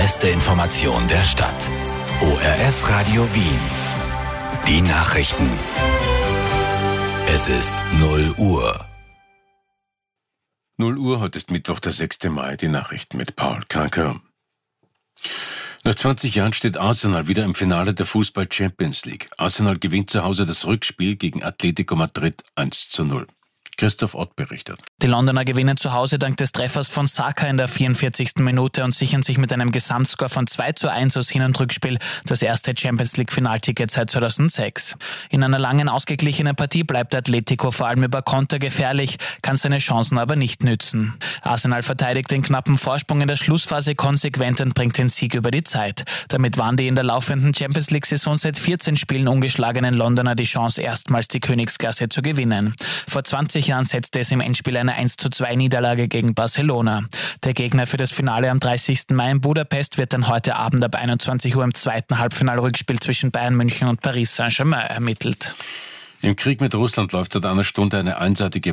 Beste Information der Stadt. ORF Radio Wien. Die Nachrichten. Es ist 0 Uhr. 0 Uhr, heute ist Mittwoch, der 6. Mai, die Nachrichten mit Paul Kanker. Nach 20 Jahren steht Arsenal wieder im Finale der Fußball-Champions League. Arsenal gewinnt zu Hause das Rückspiel gegen Atletico Madrid 1:0. Christoph Ott berichtet. Die Londoner gewinnen zu Hause dank des Treffers von Saka in der 44. Minute und sichern sich mit einem Gesamtscore von 2:1 aus Hin- und Rückspiel das erste Champions-League-Finalticket seit 2006. In einer langen, ausgeglichenen Partie bleibt Atletico vor allem über Konter gefährlich, kann seine Chancen aber nicht nützen. Arsenal verteidigt den knappen Vorsprung in der Schlussphase konsequent und bringt den Sieg über die Zeit. Damit waren die in der laufenden Champions-League-Saison seit 14 Spielen ungeschlagenen Londoner die Chance, erstmals die Königsklasse zu gewinnen. Vor 20 Jahren setzte es im Endspiel eine 1:2 Niederlage gegen Barcelona. Der Gegner für das Finale am 30. Mai in Budapest wird dann heute Abend ab 21 Uhr im zweiten Halbfinalrückspiel zwischen Bayern München und Paris Saint-Germain ermittelt. Im Krieg mit Russland läuft seit einer Stunde eine einseitige